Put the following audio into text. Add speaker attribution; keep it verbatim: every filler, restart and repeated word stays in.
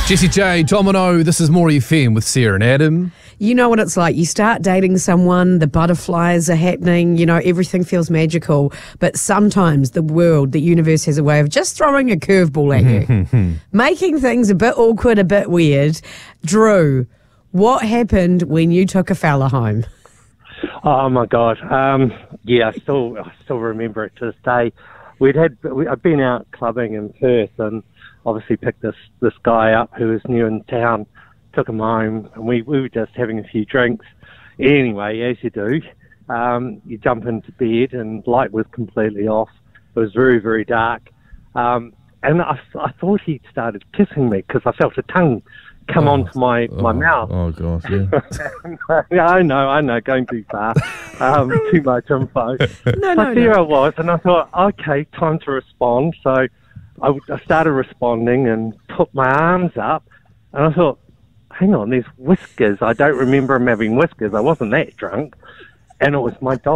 Speaker 1: Jessie J, Domino, this is More F M with Sarah and Adam.
Speaker 2: You know what it's like. You start dating someone, the butterflies are happening, you know, everything feels magical. But sometimes the world, the universe has a way of just throwing a curveball at you, making things a bit awkward, a bit weird. Drew, what happened when you took a fella home?
Speaker 3: Oh my God! Um, yeah, I still, I still remember it to this day. We'd had, we, I'd been out clubbing in Perth, and obviously picked this this guy up who was new in town. Took him home, and we, we were just having a few drinks. Anyway, as you do, um, you jump into bed, and light was completely off. It was very, very dark, um, and I, I thought he'd started kissing me because I felt a tongue come
Speaker 1: Oh,
Speaker 3: onto my, my
Speaker 1: oh,
Speaker 3: mouth.
Speaker 1: Oh, gosh, yeah.
Speaker 3: Yeah, I know, I know, going too far, um, too much info.
Speaker 2: No,
Speaker 3: But
Speaker 2: no,
Speaker 3: there
Speaker 2: no.
Speaker 3: I was, and I thought, okay, time to respond. So I, I started responding and put my arms up, and I thought, hang on, there's whiskers. I don't remember him having whiskers. I wasn't that drunk, and it was my dog.